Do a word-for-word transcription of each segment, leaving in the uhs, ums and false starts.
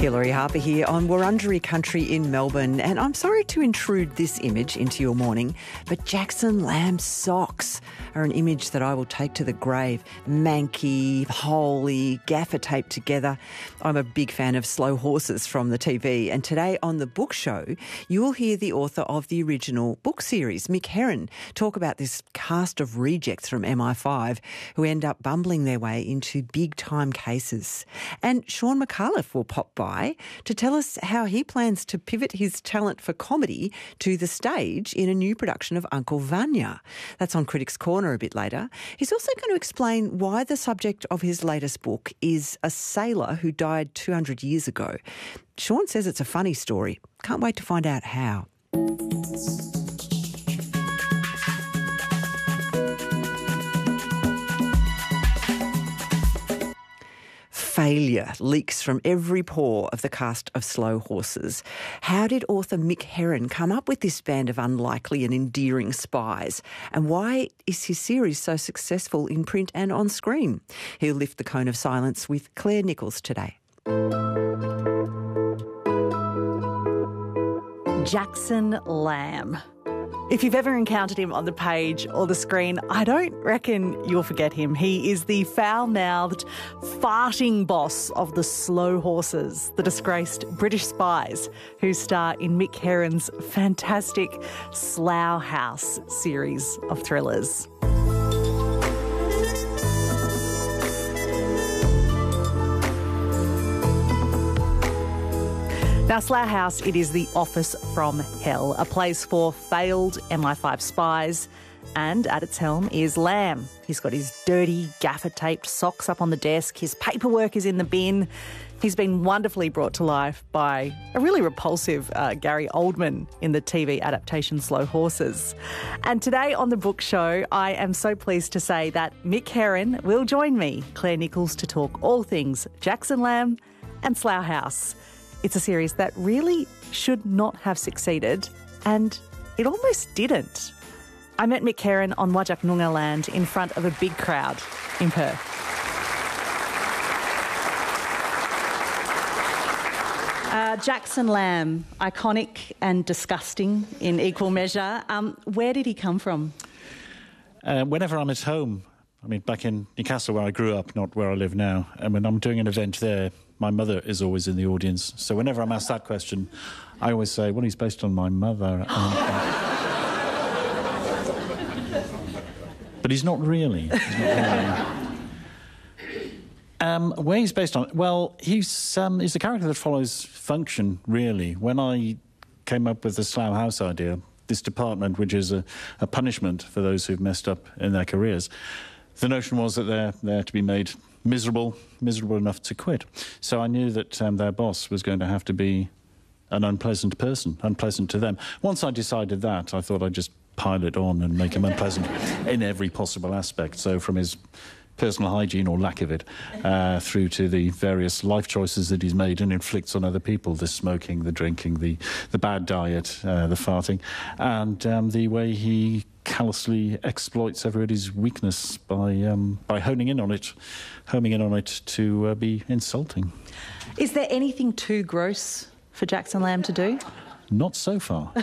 Hilary Harper here on Wurundjeri Country in Melbourne, and I'm sorry to intrude this image into your morning, but Jackson Lamb's socks are an image that I will take to the grave. Manky, holey, gaffer taped together. I'm a big fan of Slow Horses from the T V, and today on The Book Show, you will hear the author of the original book series, Mick Herron, talk about this cast of rejects from M I five who end up bumbling their way into big-time cases. And Sean McAuliffe will pop by to tell us how he plans to pivot his talent for comedy to the stage in a new production of Uncle Vanya. That's on Critics' Corner a bit later. He's also going to explain why the subject of his latest book is a sailor who died two hundred years ago. Sean says it's a funny story. Can't wait to find out how. Failure leaks from every pore of the cast of Slow Horses. How did author Mick Herron come up with this band of unlikely and endearing spies? And why is his series so successful in print and on screen? He'll lift the cone of silence with Claire Nichols today. Jackson Lamb. If you've ever encountered him on the page or the screen, I don't reckon you'll forget him. He is the foul-mouthed, farting boss of the Slow Horses, the disgraced British spies who star in Mick Herron's fantastic Slough House series of thrillers. Now, Slough House, it is the office from hell, a place for failed M I five spies, and at its helm is Lamb. He's got his dirty, gaffer-taped socks up on the desk, his paperwork is in the bin. He's been wonderfully brought to life by a really repulsive uh, Gary Oldman in the T V adaptation Slow Horses. And today on The Book Show, I am so pleased to say that Mick Herron will join me, Claire Nichols, to talk all things Jackson Lamb and Slough House. It's a series that really should not have succeeded, and it almost didn't. I met Mick Herron on Whadjuk Noongar land in front of a big crowd in Perth. Uh, Jackson Lamb, iconic and disgusting in equal measure. Um, where did he come from? Uh, whenever I'm at home, I mean, back in Newcastle where I grew up, not where I live now, and when I'm doing an event there, my mother is always in the audience. So whenever I'm asked that question, I always say, well, he's based on my mother. But he's not really. He's not really. Um, where he's based on? Well, he's, um, he's a character that follows function, really. When I came up with the Slough House idea, this department, which is a, a punishment for those who've messed up in their careers, the notion was that they're there to be made miserable, miserable enough to quit. So I knew that um, their boss was going to have to be an unpleasant person, unpleasant to them. Once I decided that, I thought I'd just pile it on and make him unpleasant in every possible aspect. So from his personal hygiene or lack of it, uh, through to the various life choices that he's made and inflicts on other people, the smoking, the drinking, the, the bad diet, uh, the farting, and um, the way he callously exploits everybody's weakness by um, by honing in on it, homing in on it to uh, be insulting. Is there anything too gross for Jackson Lamb to do? Not so far,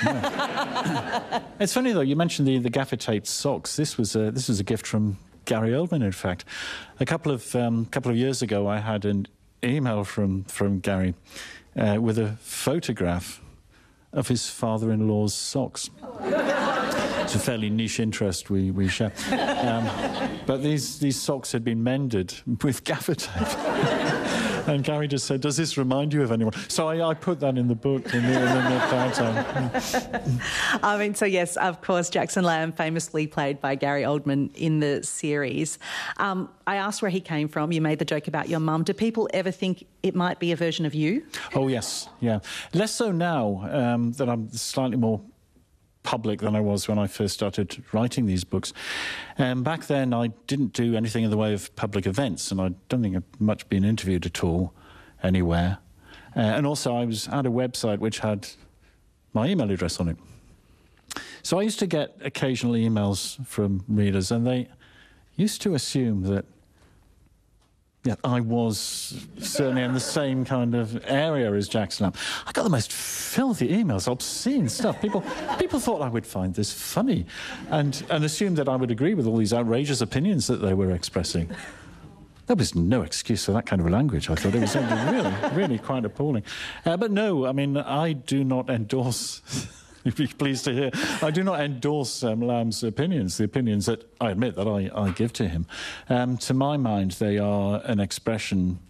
no. It's funny, though, you mentioned the, the gaffer-taped socks. This was, a, this was a gift from Gary Oldman, in fact. A couple of, um, couple of years ago, I had an email from, from Gary uh, with a photograph of his father-in-law's socks. It's a fairly niche interest we, we share. Um, but these, these socks had been mended with gaffer tape. And Gary just said, does this remind you of anyone? So I, I put that in the book in the, in the downtown. I mean, so yes, of course, Jackson Lamb, famously played by Gary Oldman in the series. Um, I asked where he came from. You made the joke about your mum. Do people ever think it might be a version of you? Oh, yes, yeah. Less so now um, that I'm slightly more public than I was when I first started writing these books. Um, back then, I didn't do anything in the way of public events, and I don't think I've much been interviewed at all anywhere. Uh, and also, I was at a website which had my email address on it. So I used to get occasional emails from readers, and they used to assume that Yeah, I was certainly in the same kind of area as Jackson Lamb. I got the most filthy emails, obscene stuff. People people thought I would find this funny and, and assumed that I would agree with all these outrageous opinions that they were expressing. There was no excuse for that kind of language. I thought it was really, really quite appalling. Uh, but no, I mean, I do not endorse... You'd be pleased to hear. I do not endorse um, Lamb's opinions, the opinions that I admit that I, I give to him. Um, to my mind, they are an expression,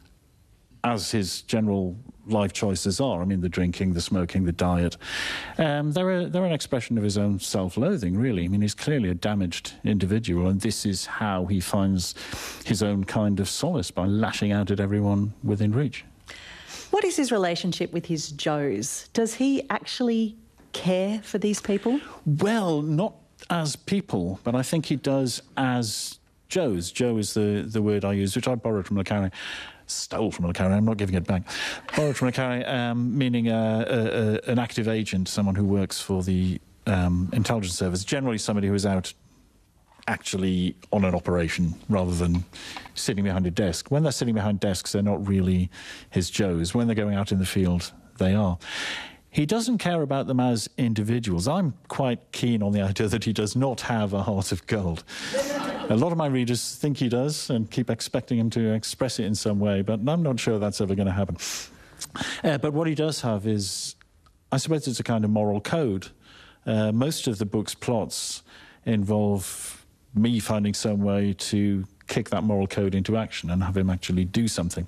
as his general life choices are. I mean, the drinking, the smoking, the diet. Um, they're, a, they're an expression of his own self-loathing, really. I mean, he's clearly a damaged individual, and this is how he finds his own kind of solace, by lashing out at everyone within reach. What is his relationship with his Joes? Does he actually care for these people? Well, not as people, but I think he does as Joes. Joe is the, the word I use, which I borrowed from Le Carre. Stole from Le Carre, I'm not giving it back. Borrowed from Le Carre, um, meaning uh, a, a, an active agent, someone who works for the um, intelligence service, generally somebody who is out actually on an operation rather than sitting behind a desk. When they're sitting behind desks, they're not really his Joes. When they're going out in the field, they are. He doesn't care about them as individuals. I'm quite keen on the idea that he does not have a heart of gold. A lot of my readers think he does and keep expecting him to express it in some way, but I'm not sure that's ever going to happen. Uh, but what he does have is, I suppose it's a kind of moral code. Uh, most of the book's plots involve me finding some way to kick that moral code into action and have him actually do something.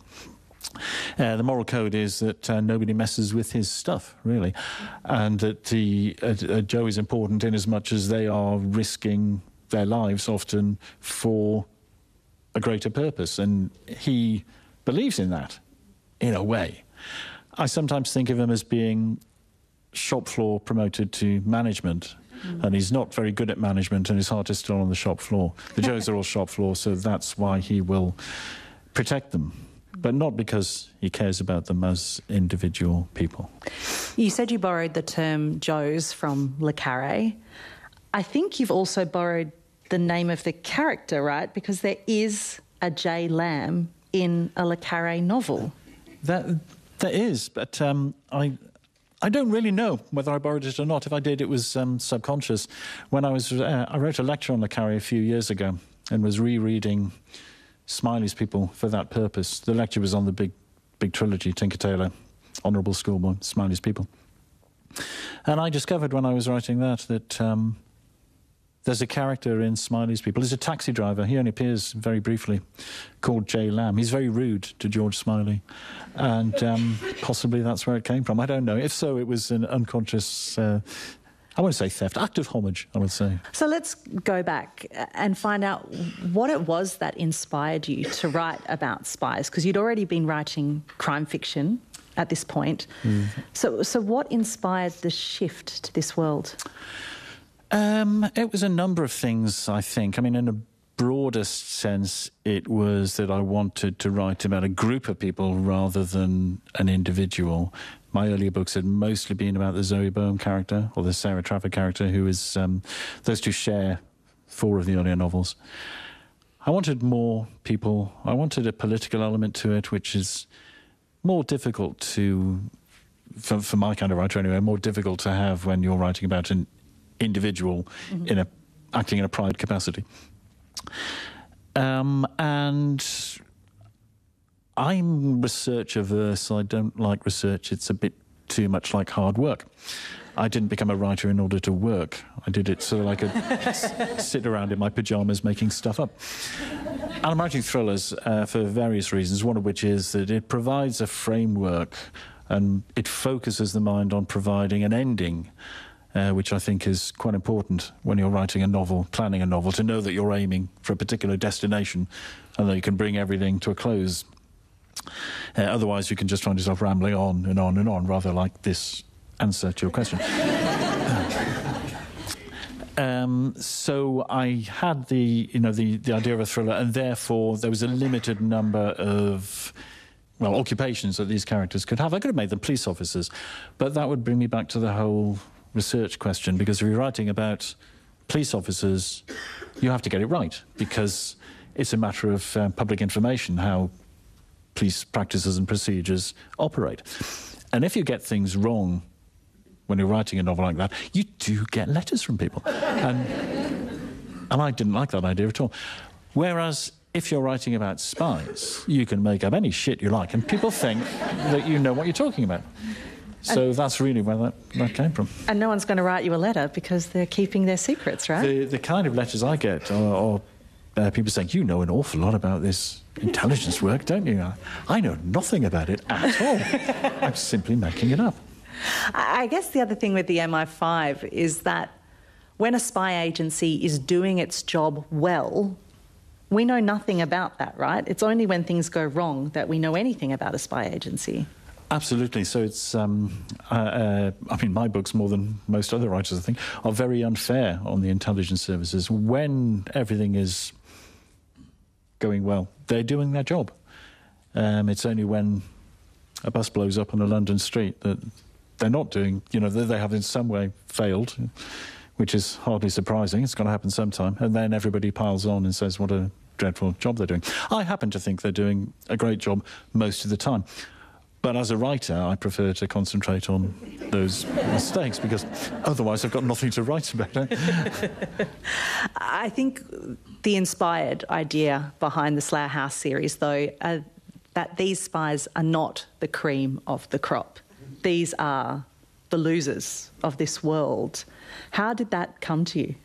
Uh, the moral code is that uh, nobody messes with his stuff, really, and that the, uh, uh, Joe is important in as much as they are risking their lives often for a greater purpose, and he believes in that, in a way. I sometimes think of him as being shop floor promoted to management, mm. and he's not very good at management, and his heart is still on the shop floor. The Joes are all shop floor, so that's why he will protect them. But not because he cares about them as individual people. You said you borrowed the term Joes from Le Carre. I think you've also borrowed the name of the character, right? Because there is a J. Lamb in a Le Carre novel. That, there is, but um, I... I don't really know whether I borrowed it or not. If I did, it was um, subconscious. When I was, uh, I wrote a lecture on Le Carre a few years ago and was rereading Smiley's People for that purpose. The lecture was on the big, big trilogy, Tinker Tailor, Honourable Schoolboy, Smiley's People. And I discovered when I was writing that that um, there's a character in Smiley's People. He's a taxi driver. He only appears very briefly, called J. Lamb. He's very rude to George Smiley. And um, possibly that's where it came from. I don't know. If so, it was an unconscious... Uh, I won't say theft, act of homage, I would say. So let's go back and find out what it was that inspired you to write about spies, because you'd already been writing crime fiction at this point. Mm. So, so what inspired the shift to this world? Um, it was a number of things, I think. I mean, in a broadest sense, it was that I wanted to write about a group of people rather than an individual. My earlier books had mostly been about the Zoe Boehm character, or the Sarah Trafford character, who is... Um, those two share four of the earlier novels. I wanted more people. I wanted a political element to it, which is more difficult to... For, for my kind of writer, anyway, more difficult to have when you're writing about an individual mm-hmm. in a, acting in a private capacity. Um, and... I'm research averse. I don't like research. It's a bit too much like hard work. I didn't become a writer in order to work. I did it so that I could s- sit around in my pyjamas making stuff up. And I'm writing thrillers uh, for various reasons, one of which is that it provides a framework and it focuses the mind on providing an ending, uh, which I think is quite important when you're writing a novel, planning a novel, to know that you're aiming for a particular destination and that you can bring everything to a close. Uh, otherwise, you can just find yourself rambling on and on and on, rather like this answer to your question. um, so I had the, you know, the, the idea of a thriller, and therefore there was a limited number of, well, occupations that these characters could have. I could have made them police officers, but that would bring me back to the whole research question, because if you're writing about police officers, you have to get it right, because it's a matter of uh, public information, how police practices and procedures operate. And if you get things wrong when you're writing a novel like that, you do get letters from people. And, and I didn't like that idea at all. Whereas if you're writing about spies, you can make up any shit you like, and people think that you know what you're talking about. So and that's really where that, that came from. And no one's going to write you a letter because they're keeping their secrets, right? The, the kind of letters I get are, are uh, people saying, you know an awful lot about this intelligence work, don't you? I, I know nothing about it at all. I'm simply making it up. I guess the other thing with the M I five is that when a spy agency is doing its job well, we know nothing about that, right? It's only when things go wrong that we know anything about a spy agency. Absolutely. So it's, um, uh, uh, I mean, my books, more than most other writers, I think, are very unfair on the intelligence services. When everything is going well, they're doing their job. Um, it's only when a bus blows up on a London street that they're not doing, you know, they have in some way failed, which is hardly surprising. It's going to happen sometime. And then everybody piles on and says what a dreadful job they're doing. I happen to think they're doing a great job most of the time. But as a writer, I prefer to concentrate on those mistakes because otherwise I've got nothing to write about. I think the inspired idea behind the Slough House series, though, uh, that these spies are not the cream of the crop. These are the losers of this world. How did that come to you?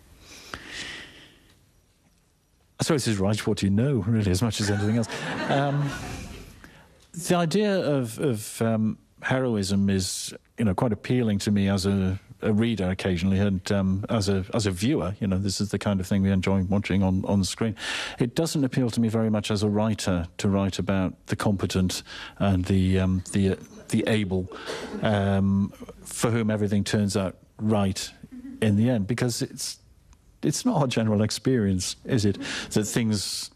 I suppose it's write what you know, really, as much as anything else. Um, the idea of, of um, heroism is, you know, quite appealing to me as a, a reader occasionally, and um, as a as a viewer. You know, this is the kind of thing we enjoy watching on, on the screen. It doesn't appeal to me very much as a writer to write about the competent and the um, the the able, um, for whom everything turns out right in the end, because it's it's not our general experience, is it, that things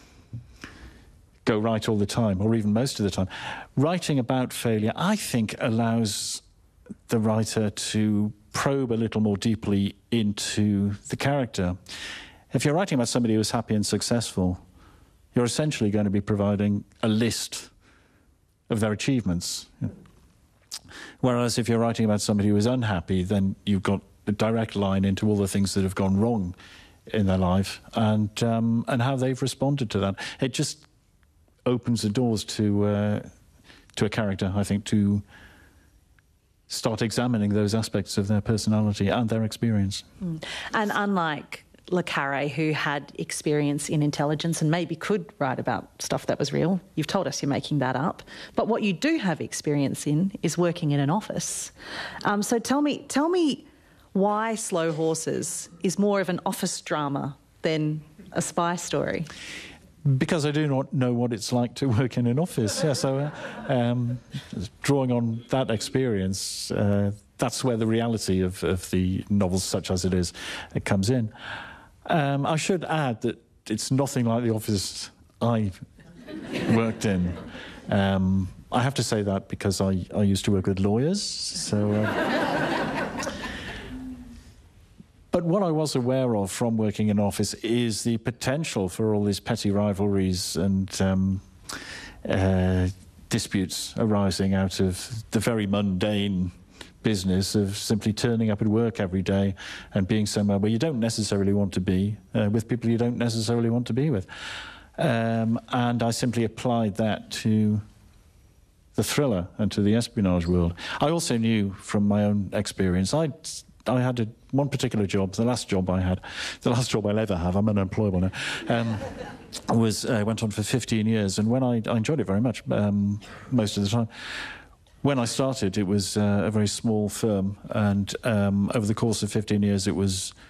go right all the time, or even most of the time. Writing about failure, I think, allows the writer to probe a little more deeply into the character. If you're writing about somebody who's happy and successful, you're essentially going to be providing a list of their achievements. Whereas if you're writing about somebody who is unhappy, then you've got a direct line into all the things that have gone wrong in their life and um, and how they've responded to that. It just opens the doors to uh, to a character, I think, to start examining those aspects of their personality and their experience. Mm. And unlike Le Carre, who had experience in intelligence and maybe could write about stuff that was real, you've told us you're making that up, but what you do have experience in is working in an office. Um, so tell me, tell me why Slow Horses is more of an office drama than a spy story. Because I do not know what it's like to work in an office. Yeah, so uh, um, drawing on that experience, uh, that's where the reality of, of the novel, such as it is, it comes in. Um, I should add that it's nothing like the office I worked in. Um, I have to say that because I, I used to work with lawyers, so... Uh, But what I was aware of from working in office is the potential for all these petty rivalries and um, uh, disputes arising out of the very mundane business of simply turning up at work every day and being somewhere where you don't necessarily want to be, uh, with people you don't necessarily want to be with. Um, and I simply applied that to the thriller and to the espionage world. I also knew from my own experience, I'd I had a, one particular job, the last job I had, the last job I'll ever have, I'm unemployable now, um, was, uh, went on for fifteen years, and when I, I enjoyed it very much, um, most of the time. When I started, it was uh, a very small firm, and um, over the course of fifteen years, it was